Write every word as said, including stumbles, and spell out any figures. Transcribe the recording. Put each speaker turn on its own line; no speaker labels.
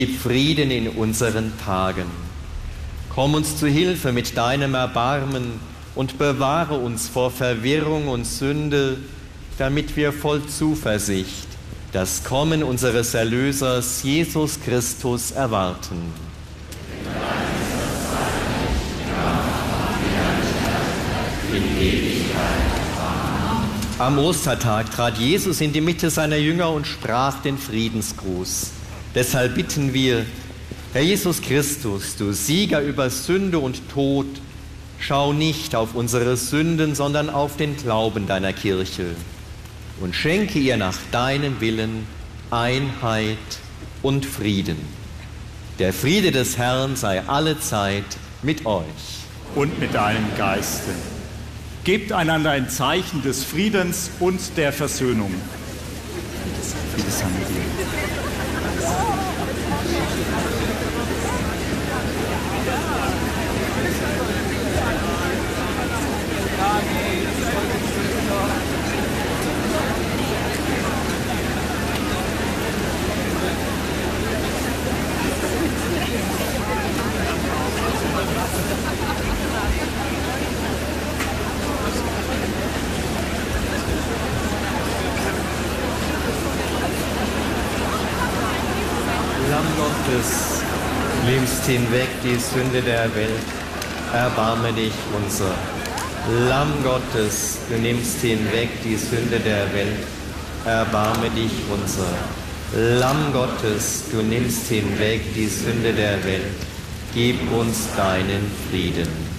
Gib Frieden in unseren Tagen. Komm uns zu Hilfe mit deinem Erbarmen und bewahre uns vor Verwirrung und Sünde, damit wir voll Zuversicht das Kommen unseres Erlösers Jesus Christus erwarten. In Ewigkeit. Am Ostertag trat Jesus in die Mitte seiner Jünger und sprach den Friedensgruß. Deshalb bitten wir, Herr Jesus Christus, du Sieger über Sünde und Tod, schau nicht auf unsere Sünden, sondern auf den Glauben deiner Kirche und schenke ihr nach deinem Willen Einheit und Frieden. Der Friede des Herrn sei allezeit mit euch.
Und mit deinem Geiste. Gebt einander ein Zeichen des Friedens und der Versöhnung. Vieles haben wir.
Lamm Gottes, nimmst hinweg die Sünde der Welt, erbarme dich unser. Lamm Gottes, du nimmst hinweg die Sünde der Welt, erbarme dich unser. Lamm Gottes, du nimmst hinweg die Sünde der Welt, gib uns deinen Frieden.